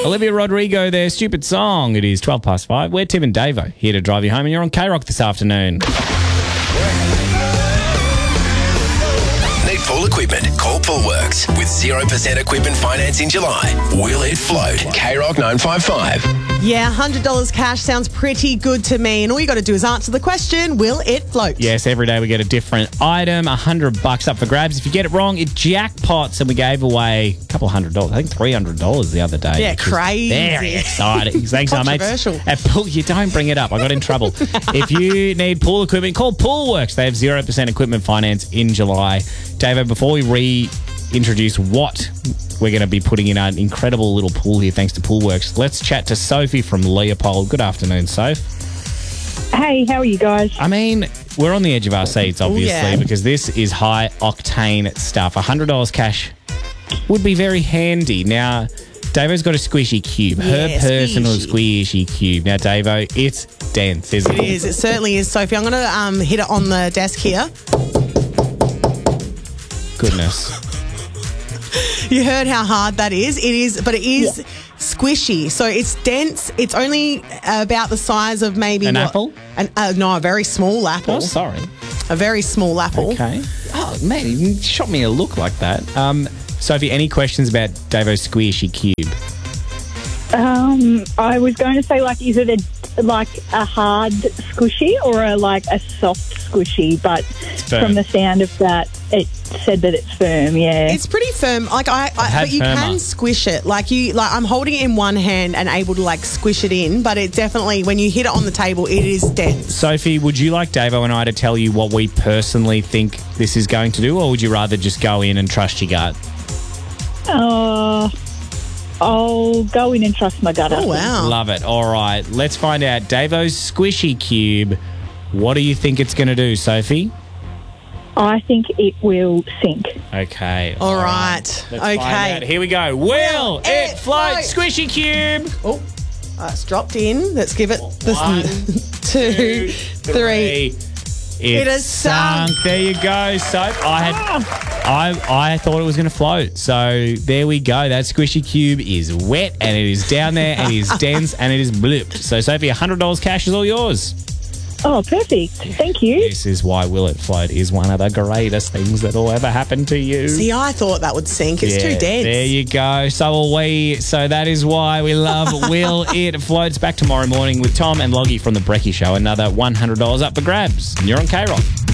Olivia Rodrigo, their stupid song. It is 12 past 5. We're Tim and Davo here to drive you home, and you're on K-Rock this afternoon. Need pool equipment? Call Poolworks. With 0% equipment finance in July. Will it float? K-Rock 955. Yeah, $100 cash sounds pretty good to me. And all you got to do is answer the question, will it float? Yes, every day we get a different item, $100 up for grabs. If you get it wrong, it jackpots, and we gave away a couple $100. I think $300 the other day. Yeah, crazy. Very exciting. Thanks, our mates. Controversial. At Pool, you don't bring it up. I got in trouble. If you need pool equipment, call Poolworks. They have 0% equipment finance in July. Davo, before we reintroduce what we're going to be putting in an incredible little pool here thanks to Poolworks, let's chat to Sophie from Leopold. Good afternoon, Soph. Hey, how are you guys? I mean, we're on the edge of our seats, obviously, because this is high-octane stuff. $100 cash would be very handy. Now, Davo's got a squishy cube. Her personal squishy cube. Now, Davo, it's dense, isn't it? It is. It certainly is, Sophie. I'm going to hit it on the desk here. Goodness. You heard how hard that is. It is, but it is squishy. So it's dense. It's only about the size of maybe an apple? No, a very small apple. Oh, sorry. A very small apple. Okay. Oh, man, you shot me a look like that. Sophie, any questions about Davo's squishy cube? I was going to say, is it a hard squishy or a soft squishy? But from the sound of that, it said that it's firm. Yeah, it's pretty firm. But you can squish it. I'm holding it in one hand and able to squish it in. But it definitely, when you hit it on the table, it is dense. Sophie, would you like Davo and I to tell you what we personally think this is going to do, or would you rather just go in and trust your gut? I'll go in and trust my gut. Oh, wow. Love it. All right, let's find out. Davo's squishy cube, what do you think it's going to do, Sophie? I think it will sink. Okay. All right. Let's find out. Here we go. Will it float? Squishy cube. Oh, it's dropped in. Let's give it 1, 2, 3. It has sunk. There you go, Soap. I thought it was going to float. So there we go. That squishy cube is wet and it is down there and it is dense and it is blipped. So, Sophie, $100 cash is all yours. Oh, perfect. Thank you. This is why Will It Float is one of the greatest things that will ever happen to you. See, I thought that would sink. It's too dense. There you go. So will we. So that is why we love Will It Floats. Back tomorrow morning with Tom and Loggy from The Brekkie Show. Another $100 up for grabs. You're on K-Rock.